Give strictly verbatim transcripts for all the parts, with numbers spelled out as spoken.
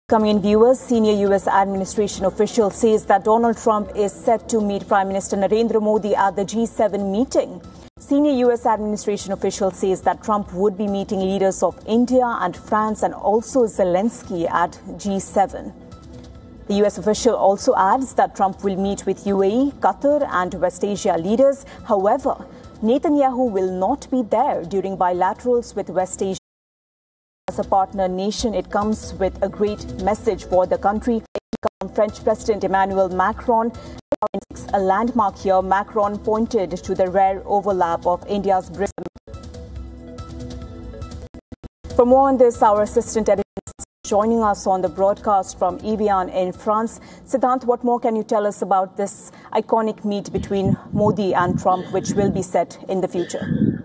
Coming in, viewers, senior U S administration official says that Donald Trump is set to meet Prime Minister Narendra Modi at the G seven meeting. Senior U S administration official says that Trump would be meeting leaders of India and France and also Zelensky at G seven. The U S official also adds that Trump will meet with U A E, Qatar and West Asia leaders. However, Netanyahu will not be there during bilaterals with West Asia. As a partner nation, it comes with a great message for the country. From French President Emmanuel Macron, a landmark here, Macron pointed to the rare overlap of India's Britain. For more on this, our assistant editor is joining us on the broadcast from Evian in France. Siddhant, what more can you tell us about this iconic meet between Modi and Trump, which will be set in the future?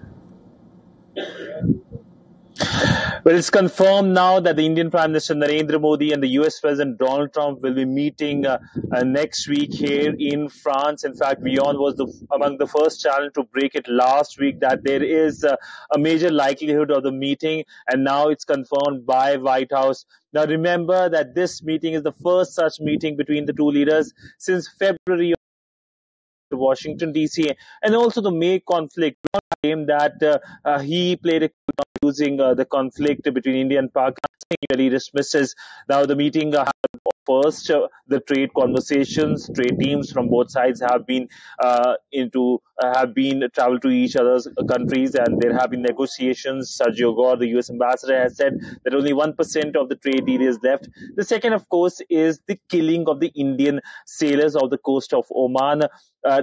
Well, it's confirmed now that the Indian Prime Minister Narendra Modi and the U S President Donald Trump will be meeting uh, uh, next week here in France. In fact, Beyond was the, among the first channel to break it last week that there is uh, a major likelihood of the meeting, and now it's confirmed by White House. Now, remember that this meeting is the first such meeting between the two leaders since February of Washington, D C, and also the May conflict. Claim that uh, uh, he played a using uh, the conflict between India and Pakistan, really dismisses. Now the meeting uh, first, uh, the trade conversations, trade teams from both sides have been uh, into uh, have been traveled to each other's countries, and there have been negotiations. Sergio Gore, the U S ambassador, has said that only one percent of the trade deal is left. The second, of course, is the killing of the Indian sailors off the coast of Oman. Uh,